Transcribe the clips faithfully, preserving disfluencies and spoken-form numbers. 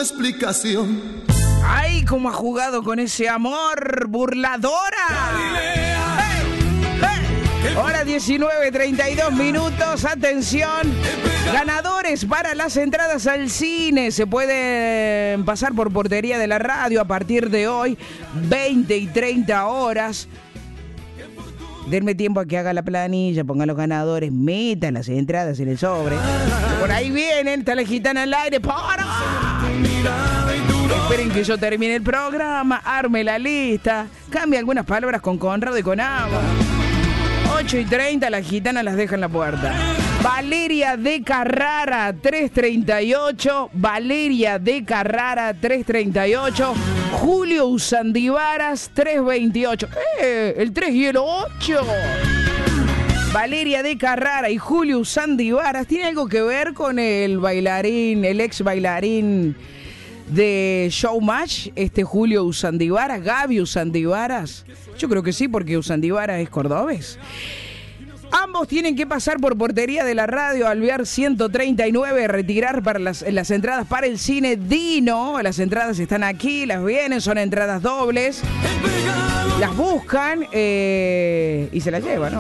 explicación. ¡Ay, cómo ha jugado con ese amor, burladora! ¡Hey! ¡Hey! Hora diecinueve, treinta y dos minutos. Atención, ganadores para las entradas al cine. Se pueden pasar por portería de la radio a partir de hoy, veinte y treinta horas. Denme tiempo a que haga la planilla, pongan los ganadores, metan las entradas en el sobre. Por ahí vienen, está la gitana al aire. ¡Para! Esperen que yo termine el programa, arme la lista, cambie algunas palabras con Conrado y con agua. ocho y treinta, la gitana las deja en la puerta. Valeria de Carrara, tres treinta y ocho. Valeria de Carrara, tres treinta y ocho. Julio Usandivaras, tres veintiocho. ¡Eh! El tres y el ocho. Valeria de Carrara y Julio Usandivaras. ¿Tiene algo que ver con el bailarín, el ex bailarín de Showmatch, este Julio Usandivaras, Gaby Usandivaras? Yo creo que sí, porque Usandivaras es cordobés. Ambos tienen que pasar por portería de la radio, Alvear ciento treinta y nueve, retirar para las, las entradas para el cine Dino. Las entradas están aquí, las vienen, son entradas dobles. Las buscan eh, y se las llevan, ¿no?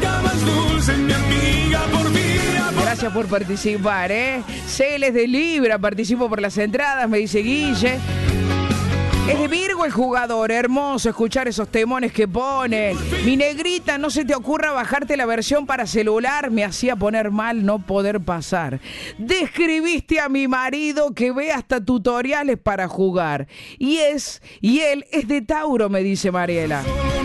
Gracias por participar, ¿eh? Celes de Libra, participo por las entradas, me dice Guille. Es de Virgo el jugador, hermoso escuchar esos temones que ponen. Mi negrita, no se te ocurra bajarte la versión para celular, me hacía poner mal no poder pasar. Describiste a mi marido que ve hasta tutoriales para jugar. Y es, y él es de Tauro, me dice Mariela.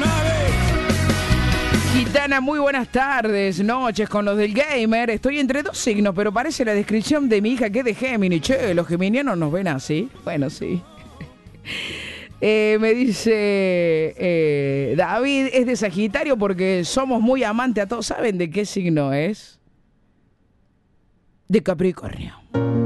Gitana, muy buenas tardes, noches con los del gamer. Estoy entre dos signos, pero parece la descripción de mi hija que es de Géminis. Che, los geminianos nos ven así. Bueno, sí. Eh, me dice eh, David, es de Sagitario porque somos muy amantes a todos. ¿Saben de qué signo es? De Capricornio.